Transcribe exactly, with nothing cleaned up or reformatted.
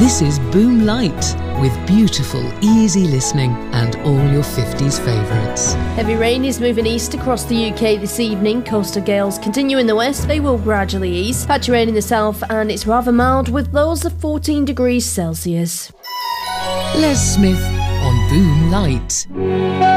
This is Boom Light, with beautiful, easy listening and all your fifties favourites. Heavy rain is moving east across the U K this evening. Coastal gales continue in the west. They will gradually ease. Patchy rain in the south, and it's rather mild with lows of fourteen degrees Celsius. Les Smith on Boom Light.